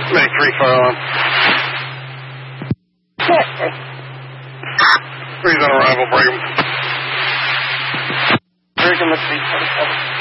Make 3 fire alarm. 3's on arrival, break him. Break him at 327.